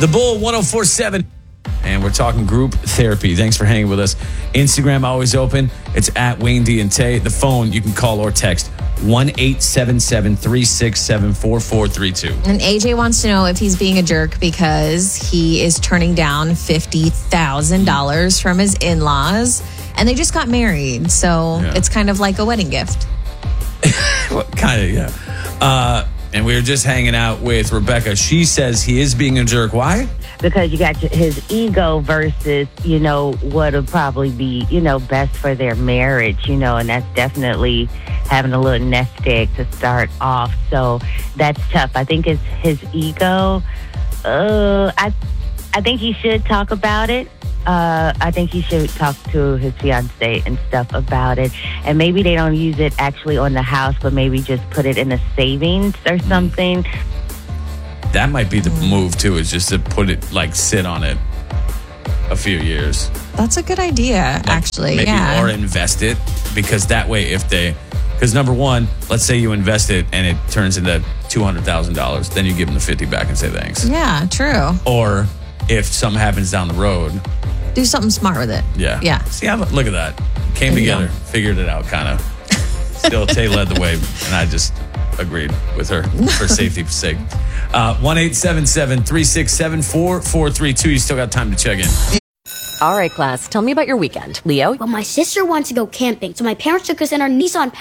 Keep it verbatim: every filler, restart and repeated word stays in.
The Bull one oh four point seven. And we're talking group therapy. Thanks for hanging with us. Instagram always open. It's at Wayne D and Tay. The phone, you can call or text one eight seven seven, three six seven, four four three two. And A J wants to know if he's being a jerk because he is turning down fifty thousand dollars from his in-laws. And they just got married. So Yeah. it's kind of like a wedding gift. Well, kind of, yeah. Uh, and we were just hanging out with Rebecca. She says he is being a jerk. Why? Because you got his ego versus, you know, what would probably be, you know, best for their marriage, you know, and that's definitely having a little nest egg to start off. So that's tough. I think it's his ego. Uh, I, I think he should talk about it. Uh, I think he should talk to his fiance and stuff about it. And maybe they don't use it actually on the house, but maybe just put it in a savings or something. That might be the move, too, is just to put it, like, sit on it a few years. That's a good idea, Like, actually. maybe, yeah. Or invest it, because that way if they... Because number one, let's say you invest it and it turns into two hundred thousand dollars. Then you give them the fifty back and say thanks. Yeah, true. Or if something happens down the road... Do something smart with it. Yeah. Yeah. See, how, look at that. Came There you together, go. figured it out, kind of. Still, Tay led the way, and I just agreed with her for safety's sake. Uh, one eight seven seven, three six seven, four four three two. You still got time to check in. All right, class, tell me about your weekend. Leo? Well, my sister wants to go camping, so my parents took us in our Nissan